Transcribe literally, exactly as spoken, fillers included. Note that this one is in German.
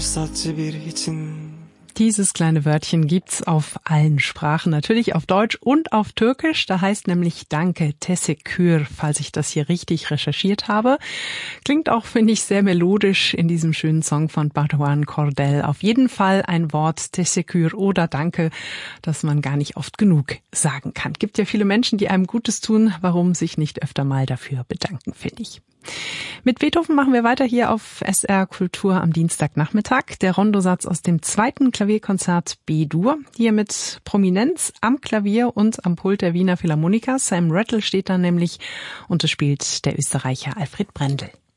Dieses kleine Wörtchen gibt's auf allen Sprachen, natürlich auf Deutsch und auf Türkisch. Da heißt nämlich Danke, Teşekkür, falls ich das hier richtig recherchiert habe. Klingt auch, finde ich, sehr melodisch in diesem schönen Song von Batuhan Cordel. Auf jeden Fall ein Wort, Teşekkür oder Danke, das man gar nicht oft genug sagen kann. Gibt ja viele Menschen, die einem Gutes tun. Warum sich nicht öfter mal dafür bedanken, finde ich. Mit Beethoven machen wir weiter hier auf S R Kultur am Dienstagnachmittag. Der Rondosatz aus dem zweiten Klavierkonzert B-Dur. Hier mit Prominenz am Klavier und am Pult der Wiener Philharmoniker. Sam Rattle steht da nämlich und es spielt der Österreicher Alfred Brendel.